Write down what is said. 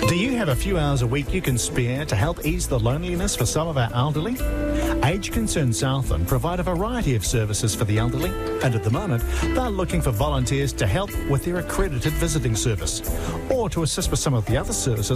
Do you have a few hours a week you can spare to help ease the loneliness for some of our elderly? Age Concern Southland provide a variety of services for the elderly, and at the moment they're looking for volunteers to help with their accredited visiting service or to assist with some of the other services